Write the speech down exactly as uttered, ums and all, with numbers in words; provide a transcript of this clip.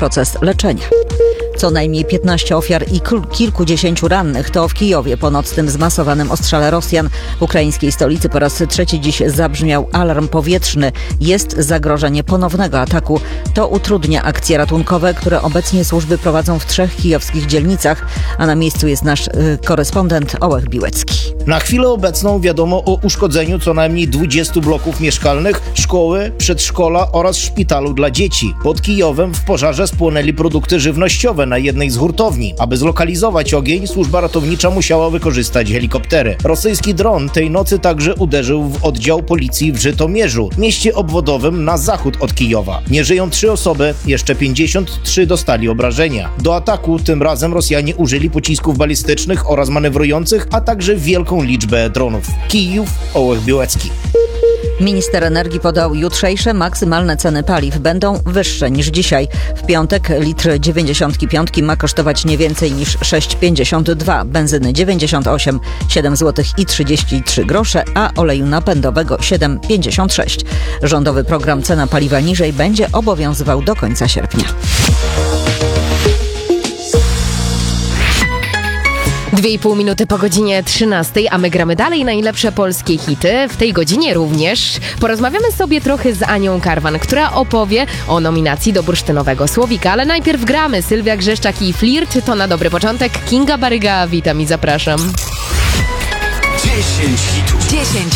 proces leczenia. Co najmniej piętnaście ofiar i kilkudziesięciu rannych to w Kijowie po nocnym zmasowanym ostrzale Rosjan. W ukraińskiej stolicy po raz trzeci dziś zabrzmiał alarm powietrzny. Jest zagrożenie ponownego ataku. To utrudnia akcje ratunkowe, które obecnie służby prowadzą w trzech kijowskich dzielnicach, a na miejscu jest nasz y, korespondent Ołech Biłecki. Na chwilę obecną wiadomo o uszkodzeniu co najmniej dwudziestu bloków mieszkalnych, szkoły, przedszkola oraz szpitalu dla dzieci. Pod Kijowem w pożarze spłonęli produkty żywnościowe na jednej z hurtowni. Aby zlokalizować ogień, służba ratownicza musiała wykorzystać helikoptery. Rosyjski dron tej nocy także uderzył w oddział policji w Żytomierzu, mieście obwodowym na zachód od Kijowa. Nie żyją trzy osoby, jeszcze pięćdziesiąt trzy dostali obrażenia. Do ataku tym razem Rosjanie użyli pocisków balistycznych oraz manewrujących, a także wielką liczbę dronów. Kijów, Ołech Biłecki. Minister energii podał, jutrzejsze maksymalne ceny paliw będą wyższe niż dzisiaj. W piątek litr dziewięćdziesiątki piątki ma kosztować nie więcej niż sześć pięćdziesiąt dwa, benzyny dziewięćdziesiąt osiem, siedem złotych i trzydzieści trzy grosze, a oleju napędowego siedem pięćdziesiąt sześć. Rządowy program Cena paliwa niżej będzie obowiązywał do końca sierpnia. Dwie i pół minuty po godzinie trzynastej, a my gramy dalej najlepsze polskie hity. W tej godzinie również porozmawiamy sobie trochę z Anią Karwan, która opowie o nominacji do bursztynowego słowika. Ale najpierw gramy. Sylwia Grzeszczak i Flirt to na dobry początek. Kinga Baryga, witam i zapraszam. dziesięć hitów. dziesięć